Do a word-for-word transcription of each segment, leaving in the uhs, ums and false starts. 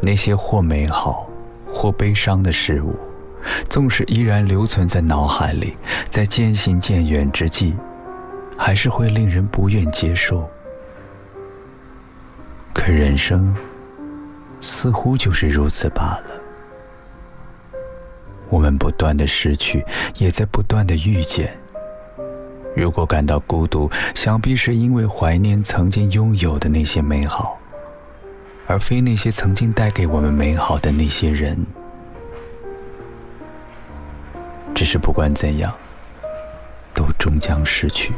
那些或美好或悲伤的事物，纵使依然留存在脑海里，在渐行渐远之际，还是会令人不愿接受。可人生似乎就是如此罢了，我们不断的失去，也在不断的遇见。如果感到孤独，想必是因为怀念曾经拥有的那些美好，而非那些曾经带给我们美好的那些人。只是不管怎样，都终将失去。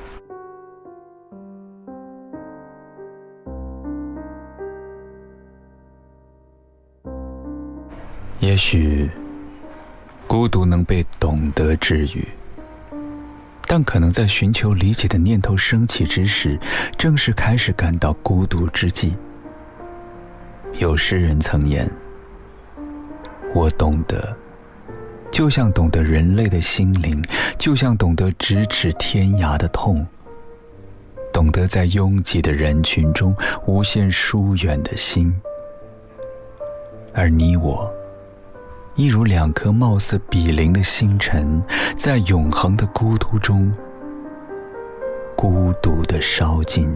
也许孤独能被懂得治愈，但可能在寻求理解的念头升起之时，正是开始感到孤独之际。有诗人曾言，我懂得，就像懂得人类的心灵，就像懂得咫尺天涯的痛，懂得在拥挤的人群中无限疏远的心。而你我一如两颗貌似比邻的星辰，在永恒的孤独中孤独地烧尽。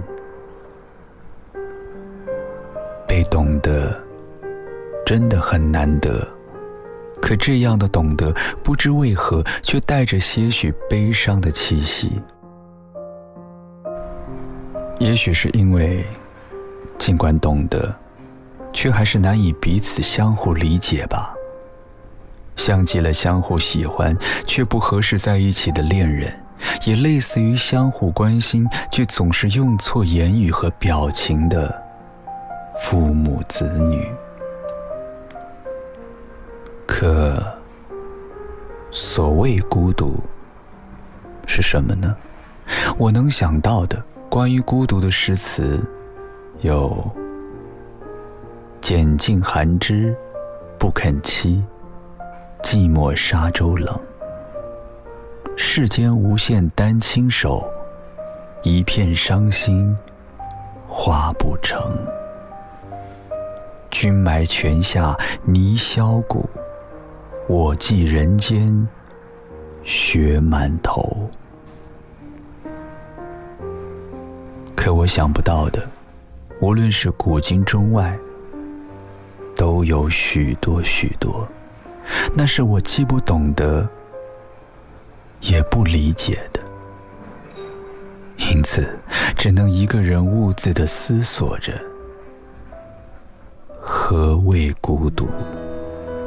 被懂得真的很难得，可这样的懂得不知为何却带着些许悲伤的气息。也许是因为尽管懂得，却还是难以彼此相互理解吧。像极了相互喜欢却不合适在一起的恋人，也类似于相互关心却总是用错言语和表情的父母子女。可所谓孤独是什么呢？我能想到的关于孤独的诗词有拣尽寒枝不肯栖，寂寞沙洲冷，世间无限丹青手，一片伤心花不成。君埋泉下泥销骨，我寄人间雪满头。可我想不到的，无论是古今中外，都有许多许多，那是我既不懂得也不理解的，因此只能一个人兀自地思索着何谓孤独。